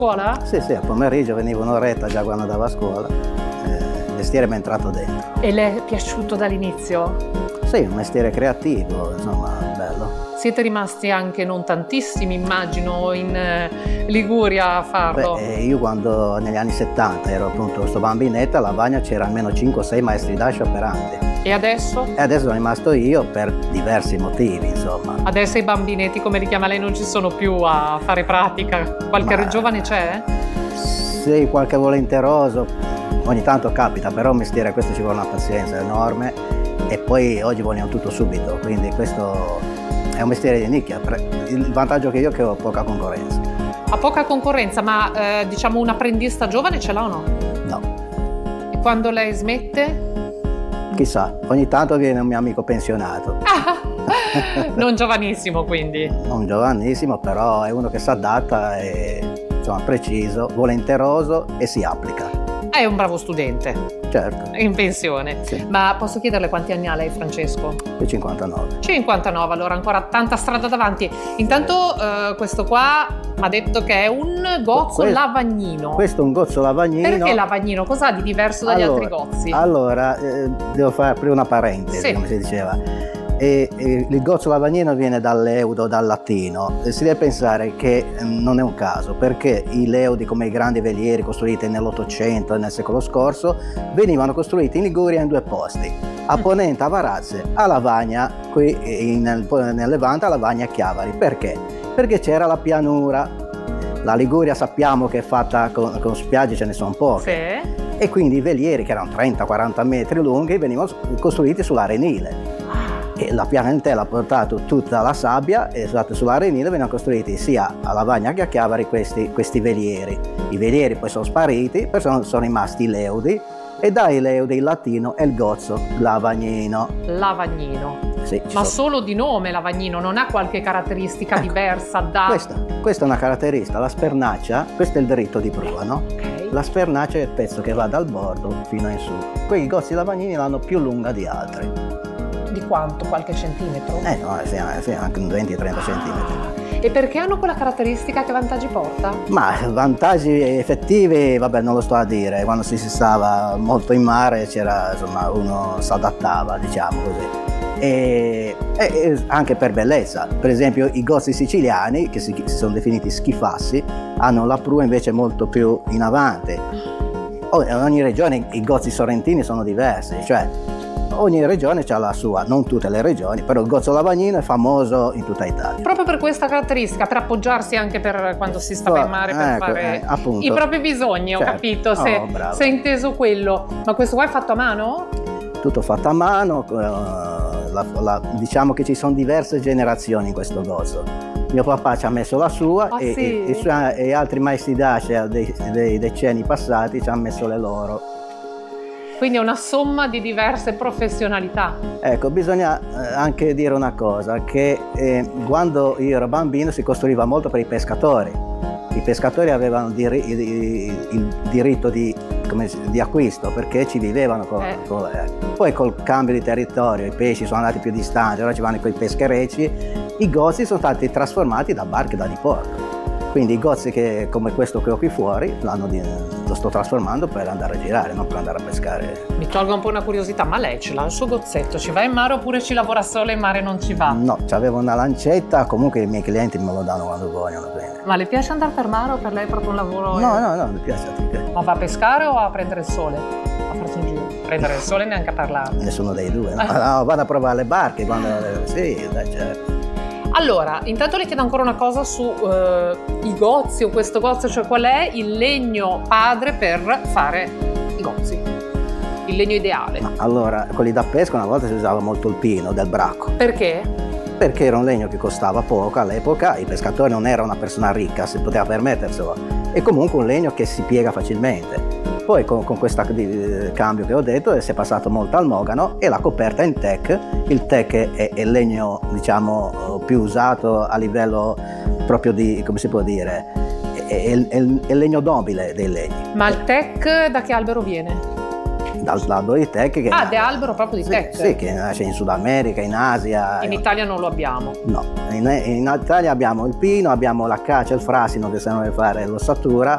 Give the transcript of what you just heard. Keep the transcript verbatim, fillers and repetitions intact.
Scuola? Sì, sì, al pomeriggio venivo un'oretta già quando andavo a scuola. Eh, il mestiere mi è entrato dentro. E le è piaciuto dall'inizio? Sì, un mestiere creativo, insomma, bello. Siete rimasti anche non tantissimi, immagino, in eh, Liguria a farlo. Beh, eh, io quando negli anni settanta ero appunto sto bambinetta, a Lavagna c'era almeno cinque o sei maestri d'ascio operanti. E adesso? E adesso sono rimasto io per diversi motivi, insomma. Adesso i bambinetti, come li chiama lei, non ci sono più a fare pratica. Qualche Ma- giovane c'è? Sì, qualche volenteroso, ogni tanto capita, però un mestiere questo ci vuole una pazienza enorme e poi oggi vogliono tutto subito, quindi questo è un mestiere di nicchia. Pre- Il vantaggio che io è che ho poca concorrenza. Ha poca concorrenza, ma eh, diciamo un apprendista giovane ce l'ha o no? No, E quando lei smette? chissà, ogni tanto viene un mio amico pensionato, Non giovanissimo, quindi. non giovanissimo, però è uno che si adatta, è insomma, preciso, volenteroso e si applica. È un bravo studente, Certo, in pensione. sì, Ma posso chiederle quanti anni ha lei, Francesco? è cinquantanove. cinquantanove, allora ancora tanta strada davanti. Intanto eh, questo qua mi ha detto che è un gozzo Que- lavagnino. Questo è un gozzo lavagnino. Perché lavagnino? Cos'ha di diverso dagli Allora- altri gozzi? Allora, eh, devo fare aprire una parentesi, Sì. come si diceva. E, e il gozzo lavagnino viene dall'eudo, dal latino. E si deve pensare che eh, non è un caso, perché i leudi, come i grandi velieri costruiti nell'Ottocento e nel secolo scorso, venivano costruiti in Liguria in due posti, a Ponente a Varazze, a Lavagna, qui in- nel, nel Levante, a Lavagna a Chiavari. Perché? Perché c'era la pianura. La Liguria sappiamo che è fatta con, con spiagge, ce ne sono poche. Sì. E quindi i velieri, che erano trenta quaranta metri lunghi, venivano costruiti sull'arenile. E la pianentela ha portato tutta la sabbia e sull'arenile venivano costruiti sia a Lavagna che a Chiavari questi, questi velieri. I velieri poi sono spariti, poi sono, sono rimasti i leudi, e dai leudi il latino è il gozzo lavagnino. Lavagnino. Sì, ci Ma sono- solo di nome Lavagnino, non ha qualche caratteristica Ecco, diversa da... Questa, questa è una caratteristica, la spernaccia, questo è il dritto di prua, no? Ok. La spernaccia è il pezzo che va dal bordo fino in su. Quei gozzi lavagnini l'hanno più lunga di altri. Di quanto? Qualche centimetro? Eh no, sì, sì, anche un venti trenta centimetri. E perché hanno quella caratteristica? Che vantaggi porta? Ma vantaggi effettivi, vabbè, non lo sto a dire. Quando si stava molto in mare c'era, insomma, uno si adattava, diciamo così. E, e- e anche per bellezza. Per esempio i gozzi siciliani, che si, si sono definiti schifassi, hanno la prua invece molto più in avanti. O- In ogni regione i gozzi sorrentini sono diversi, cioè ogni regione ha la sua, non tutte le regioni, però il gozzo lavagnino è famoso in tutta Italia. Proprio per questa caratteristica, per appoggiarsi anche per quando si stava in mare, per Ecco, fare eh, appunto. i propri bisogni, ho Certo. capito, se, Oh, bravo. se è inteso quello. Ma questo qua è fatto a mano? Tutto fatto a mano, eh, la- la- diciamo che ci sono diverse generazioni in questo gozzo. Mio papà ci ha messo la sua Ah, e, sì? e- e sua- e altri maestri d'ascia dei, dei decenni passati ci hanno messo le loro. Quindi è una somma di diverse professionalità. Ecco, bisogna eh, anche dire una cosa, che eh, quando io ero bambino si costruiva molto per i pescatori. I pescatori avevano il, diri- il- il diritto di, come si- di acquisto, perché ci vivevano. Con, Eh. con- eh. Poi col cambio di territorio i pesci sono andati più distanti, ora ci vanno quei pescherecci, i gozzi sono stati trasformati da barche da diporto. Quindi i gozzi che, come questo che ho qui fuori, l'hanno di- lo sto trasformando per andare a girare, non per andare a pescare. Mi tolgo un po' una curiosità, ma lei ce l'ha il suo gozzetto, ci va in mare oppure ci lavora solo e in mare non ci va? No, c'avevo una lancetta, comunque i miei clienti me lo danno quando vogliono bene. Ma le piace andare per mare o per lei è proprio un lavoro? No, no, no, mi piace a te. Ma va a pescare o a prendere il sole? A farsi un giro? Prendere il sole e neanche a parlare. Nessuno dei due, no? Eh. No, vado a provare le barche quando... Sì, dai, certo. Allora, intanto le chiedo ancora una cosa su eh, i gozzi o questo gozzo, cioè qual è il legno padre per fare i gozzi? Il legno ideale. Ma allora, quelli da pesca una volta si usava molto il pino del bracco, Perché? perché era un legno che costava poco all'epoca, i pescatori non era una persona ricca, si poteva permetterselo, e comunque un legno che si piega facilmente. Poi con, con questo cambio che ho detto si è passato molto al mogano e la coperta in teak. Il teak è, è il legno, diciamo, più usato a livello proprio di, come si può dire, è, è, è il- è il legno nobile dei legni. Ma il teak da che albero viene? Dall'albero di teak che Ah, di albero proprio di sì, teak? sì, che nasce in Sud America, in Asia. In Italia non lo abbiamo. No, in, in Italia abbiamo il pino, abbiamo l'acacia, il frasino che serve per fare l'ossatura,